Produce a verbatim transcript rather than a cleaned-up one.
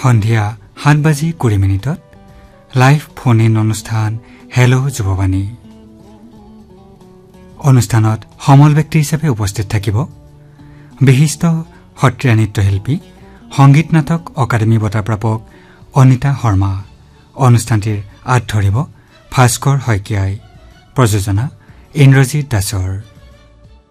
সন্ধিয়া সাত বাজি কুৰি মিনিটত লাইভ ফোন ইন অনুষ্ঠান হেল্ল' যুৱবাণী। অনুষ্ঠানত সমল ব্যক্তি হিচাপে উপস্থিত থাকিব বিশিষ্ট সত্ৰীয়া নৃত্যশিল্পী সংগীত নাটক অকাডেমী বঁটা প্ৰাপক অনিতা শৰ্মা। অনুষ্ঠানটিৰ আঁত ধৰিব ভাস্কৰ শইকীয়াই। প্ৰযোজনা ইন্দ্ৰজিৎ দাসৰ।